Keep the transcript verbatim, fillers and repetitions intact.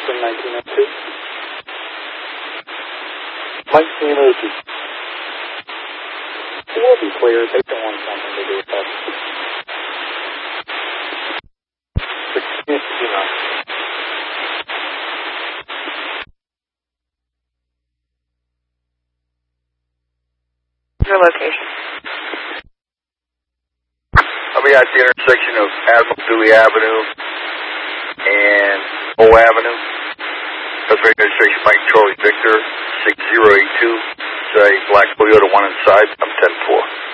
Boston nineteen oh two. nineteen oh two. It will be clear. They don't want something to do with that. sixteen fifty-nine. Your location. I'll be at the intersection of Admiral Dewey Avenue and O Avenue. Pennsylvania registration Mike Charlie Victor, six zero eight two. Say black Toyota, one inside. I'm ten four.